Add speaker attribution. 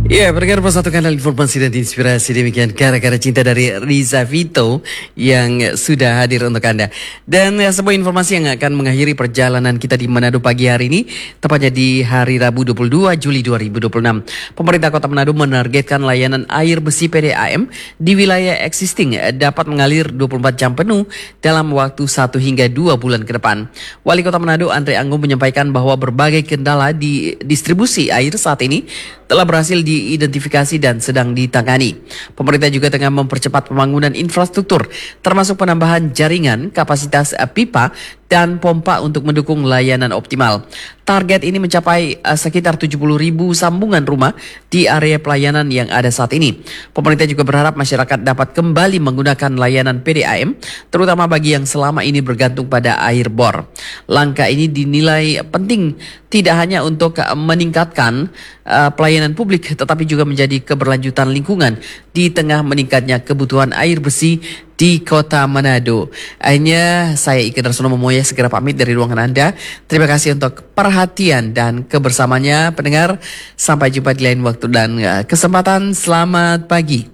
Speaker 1: Ya, pendengar satu kanal informasi dan inspirasi demikian Gara-gara Cinta dari Riza Vito yang sudah hadir untuk Anda. Dan sebuah informasi yang akan mengakhiri perjalanan kita di Manado pagi hari ini, tepatnya di hari Rabu 22 Juli 2026. Pemerintah Kota Manado menargetkan layanan air besi PDAM di wilayah existing dapat mengalir 24 jam penuh dalam waktu 1 hingga 2 bulan ke depan. Wali Kota Manado Andre Anggung menyampaikan bahwa berbagai kendala di distribusi air saat ini telah berhasil diidentifikasi dan sedang ditangani. Pemerintah juga tengah mempercepat pembangunan infrastruktur, termasuk penambahan jaringan, kapasitas pipa, dan pompa untuk mendukung layanan optimal. Target ini mencapai sekitar 70.000 sambungan rumah di area pelayanan yang ada saat ini. Pemerintah juga berharap masyarakat dapat kembali menggunakan layanan PDAM, terutama bagi yang selama ini bergantung pada air bor. Langkah ini dinilai penting tidak hanya untuk meningkatkan pelayanan publik, tetapi juga menjadi keberlanjutan lingkungan di tengah meningkatnya kebutuhan air bersih di Kota Manado. Akhirnya saya Ika Darsono Momoya segera pamit dari ruangan Anda. Terima kasih untuk perhatian dan kebersamanya pendengar. Sampai jumpa di lain waktu dan kesempatan. Selamat pagi.